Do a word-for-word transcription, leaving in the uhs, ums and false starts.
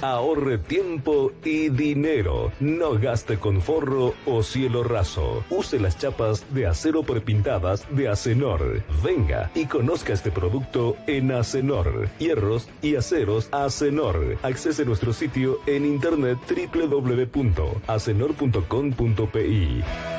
Ahorre tiempo y dinero. No gaste con forro o cielo raso. Use las chapas de acero prepintadas de Acenor. Venga y conozca este producto en Acenor. Hierros y aceros Acenor. Accese a nuestro sitio en internet doble u doble u doble u punto acenor punto com punto pe.